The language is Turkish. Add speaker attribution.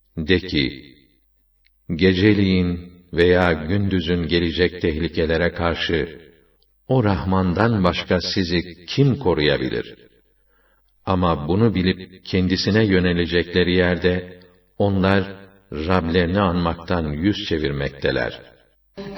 Speaker 1: De ki, geceliğin veya gündüzün gelecek tehlikelere karşı o Rahman'dan başka sizi kim koruyabilir? Ama bunu bilip kendisine yönelecekleri yerde onlar Rablerini anmaktan yüz çevirmekteler.